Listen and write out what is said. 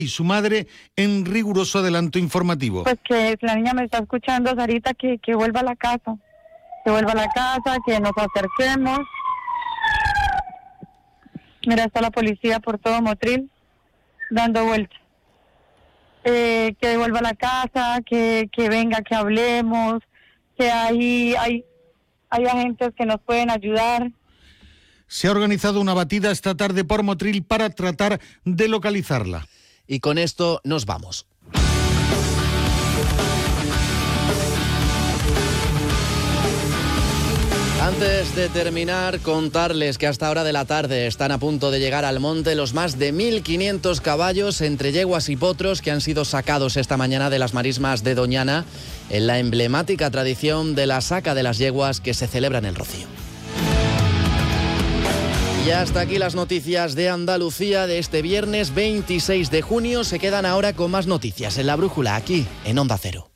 y su madre en riguroso adelanto informativo. Pues que si la niña me está escuchando, Sarita, que vuelva a la casa. Que vuelva a la casa, que nos acerquemos. Mira, está la policía por todo Motril, dando vueltas. Que vuelva a la casa, que venga, que hablemos, que hay agentes que nos pueden ayudar. Se ha organizado una batida esta tarde por Motril para tratar de localizarla. Y con esto nos vamos. Antes de terminar, contarles que hasta hora de la tarde están a punto de llegar al monte los más de 1.500 caballos entre yeguas y potros que han sido sacados esta mañana de las marismas de Doñana en la emblemática tradición de la saca de las yeguas que se celebra en el Rocío. Y hasta aquí las noticias de Andalucía de este viernes 26 de junio. Se quedan ahora con más noticias en La Brújula, aquí en Onda Cero.